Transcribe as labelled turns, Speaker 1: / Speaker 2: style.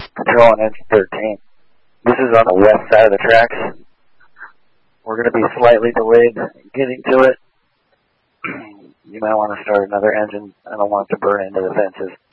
Speaker 1: Control on engine 13. This is on the west side of the tracks. We're going to be slightly delayed getting to it. You might want to start another engine. I don't want it to burn into the fences.